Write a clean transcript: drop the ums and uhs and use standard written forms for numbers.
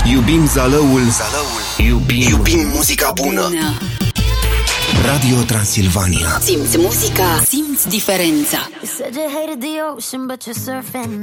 Iubim Zalăul. Iubim muzica bună. Radio Transilvania. Simți muzica, simți diferența. You said you hated the ocean, but you're surfing